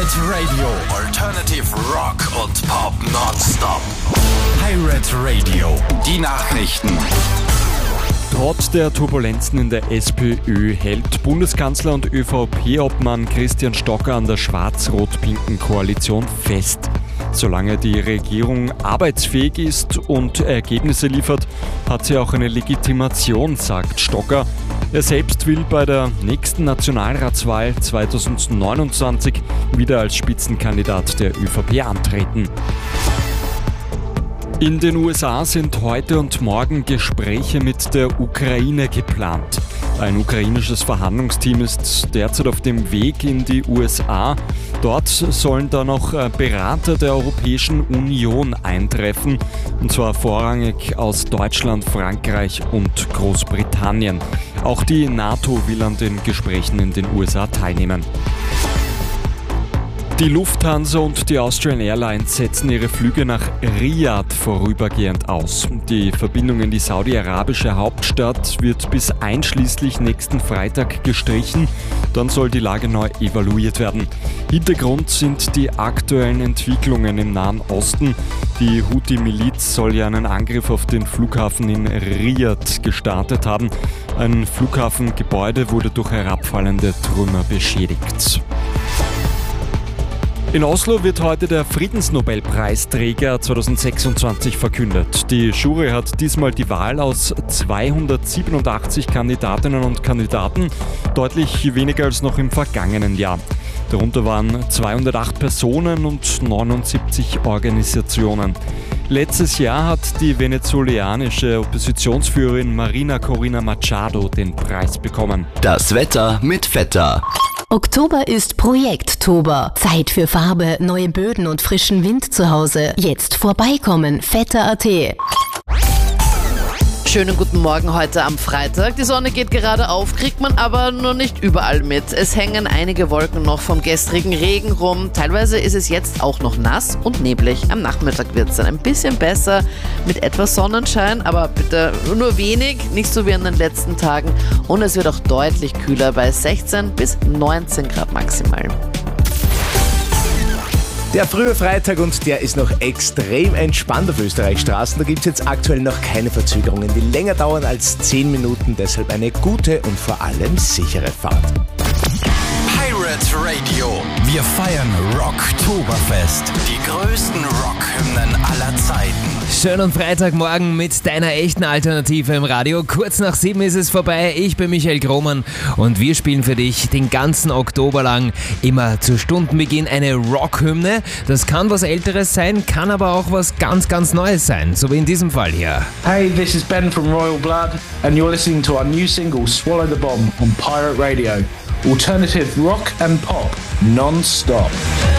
Pirate Radio, Alternative Rock und Pop nonstop. Pirate Radio, die Nachrichten. Trotz der Turbulenzen in der SPÖ hält Bundeskanzler und ÖVP-Obmann Christian Stocker an der schwarz-rot-pinken Koalition fest. Solange die Regierung arbeitsfähig ist und Ergebnisse liefert, hat sie auch eine Legitimation, sagt Stocker. Er selbst will bei der nächsten Nationalratswahl 2029 wieder als Spitzenkandidat der ÖVP antreten. In den USA sind heute und morgen Gespräche mit der Ukraine geplant. Ein ukrainisches Verhandlungsteam ist derzeit auf dem Weg in die USA. Dort sollen dann noch Berater der Europäischen Union eintreffen, und zwar vorrangig aus Deutschland, Frankreich und Großbritannien. Auch die NATO will an den Gesprächen in den USA teilnehmen. Die Lufthansa und die Austrian Airlines setzen ihre Flüge nach Riyadh vorübergehend aus. Die Verbindung in die saudi-arabische Hauptstadt wird bis einschließlich nächsten Freitag gestrichen. Dann soll die Lage neu evaluiert werden. Hintergrund sind die aktuellen Entwicklungen im Nahen Osten. Die Houthi-Miliz soll ja einen Angriff auf den Flughafen in Riyadh gestartet haben. Ein Flughafengebäude wurde durch herabfallende Trümmer beschädigt. In Oslo wird heute der Friedensnobelpreisträger 2026 verkündet. Die Jury hat diesmal die Wahl aus 287 Kandidatinnen und Kandidaten, deutlich weniger als noch im vergangenen Jahr. Darunter waren 208 Personen und 79 Organisationen. Letztes Jahr hat die venezolanische Oppositionsführerin Marina Corina Machado den Preis bekommen. Das Wetter mit Vetter. Oktober ist Projekttober. Zeit für Farbe, neue Böden und frischen Wind zu Hause. Jetzt vorbeikommen, Vetter.at. Schönen guten Morgen heute am Freitag. Die Sonne geht gerade auf, kriegt man aber noch nicht überall mit. Es hängen einige Wolken noch vom gestrigen Regen rum. Teilweise ist es jetzt auch noch nass und neblig. Am Nachmittag wird es dann ein bisschen besser mit etwas Sonnenschein, aber bitte nur wenig, nicht so wie an den letzten Tagen. Und es wird auch deutlich kühler bei 16 bis 19 Grad maximal. Der frühe Freitag und der ist noch extrem entspannt auf Österreichs Straßen. Da gibt es jetzt aktuell noch keine Verzögerungen, die länger dauern als 10 Minuten. Deshalb eine gute und vor allem sichere Fahrt. Pirate Radio, wir feiern Rocktoberfest. Die größten Rockhymnen aller Zeiten. Schönen Freitagmorgen mit deiner echten Alternative im Radio. Kurz nach 7 ist es vorbei. Ich bin Michael Grohmann und wir spielen für dich den ganzen Oktober lang immer zu Stundenbeginn eine Rockhymne. Das kann was Älteres sein, kann aber auch was ganz, ganz Neues sein. So wie in diesem Fall hier. Hey, this is Ben from Royal Blood and you're listening to our new single Swallow the Bomb on Pirate Radio. Alternative rock and pop non-stop.